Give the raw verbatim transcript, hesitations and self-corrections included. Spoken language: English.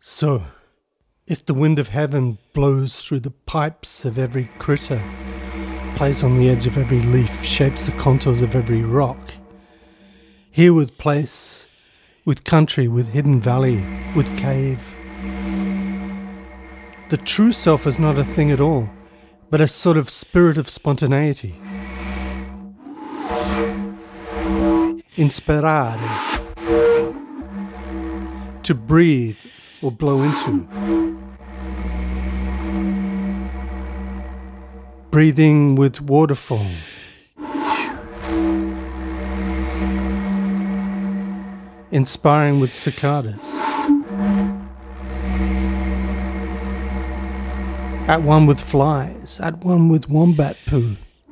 So, if the wind of heaven blows through the pipes of every critter, plays on the edge of every leaf, shapes the contours of every rock, here with place, with country, with hidden valley, with cave, the true self is not a thing at all, but a sort of spirit of spontaneity. Inspirare, to breathe or blow into. Breathing with waterfall. Inspiring with cicadas. At one with flies, at one with wombat poo.